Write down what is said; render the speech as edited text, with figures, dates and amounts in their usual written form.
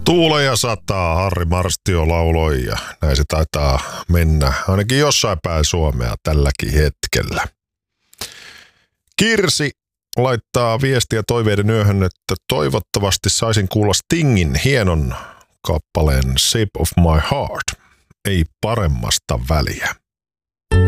Tuule ja sataa, Harri Marstio lauloi ja näin se taitaa mennä ainakin jossain päin Suomea tälläkin hetkellä. Kirsi laittaa viestiä toiveiden yöhön, että toivottavasti saisin kuulla Stingin hienon kappaleen Shape of My Heart. Ei paremmasta väliä.